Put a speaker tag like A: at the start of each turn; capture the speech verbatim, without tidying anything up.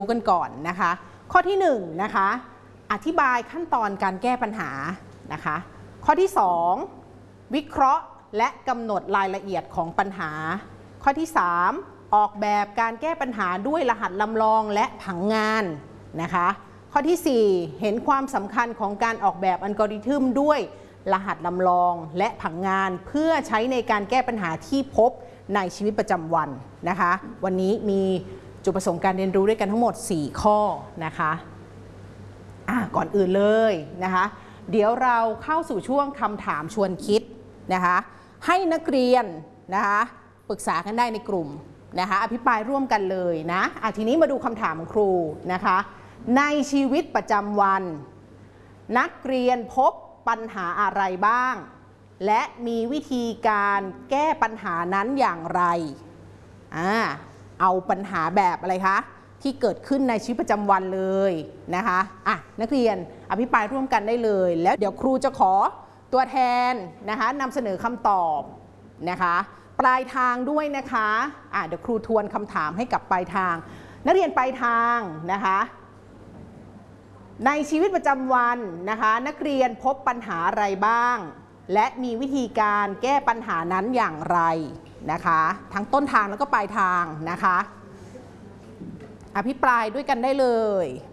A: ดูกันก่อนนะคะข้อที่หนึ่งนะคะอธิบายขั้นตอนการแก้ปัญหานะคะข้อที่สองวิเคราะห์และกำหนดรายละเอียดของปัญหาข้อที่สามออกแบบการแก้ปัญหาด้วยรหัสลำลองและผังงานนะคะข้อที่สี่เห็นความสำคัญของการออกแบบอัลกอริทึมด้วยรหัสลำลองและผังงานเพื่อใช้ในการแก้ปัญหาที่พบในชีวิตประจำวันนะคะวันนี้มีจุดประสงค์การเรียนรู้ด้วยกันทั้งหมดสี่ข้อนะคะอ่ะก่อนอื่นเลยนะคะเดี๋ยวเราเข้าสู่ช่วงคำถามชวนคิดนะคะให้นักเรียนนะคะปรึกษากันได้ในกลุ่มนะคะอภิปรายร่วมกันเลยนะอ่ะทีนี้มาดูคำถามของครูนะคะในชีวิตประจำวันนักเรียนพบปัญหาอะไรบ้างและมีวิธีการแก้ปัญหานั้นอย่างไรอ่าเอาปัญหาแบบอะไรคะที่เกิดขึ้นในชีวิตประจำวันเลยนะคะอ่ะนักเรียนอภิปรายร่วมกันได้เลยแล้วเดี๋ยวครูจะขอตัวแทนนะคะนำเสนอคำตอบนะคะปลายทางด้วยนะคะอ่ะเดี๋ยวครูทวนคำถามให้กับปลายทางนักเรียนปลายทางนะคะในชีวิตประจำวันนะคะนักเรียนพบปัญหาอะไรบ้างและมีวิธีการแก้ปัญหานั้นอย่างไรนะคะทั้งต้นทางแล้วก็ปลายทางนะคะอภิปรายด้วยกันได้เลย